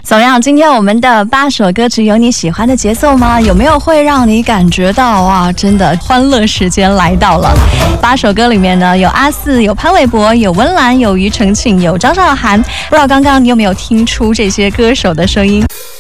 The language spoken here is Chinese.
怎么样？今天我们的8首歌曲有你喜欢的节奏吗？有没有会让你感觉到哇，真的欢乐时间来到了？8首歌里面呢，有阿四，有潘玮柏，有温岚，有庾澄庆，有张韶涵。不知道刚刚你有没有听出这些歌手的声音？